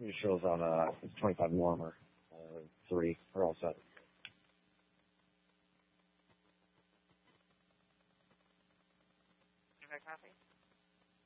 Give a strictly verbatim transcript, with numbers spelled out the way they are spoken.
It shows on uh, it's twenty-five warmer. Uh, three. We're all set. You got coffee?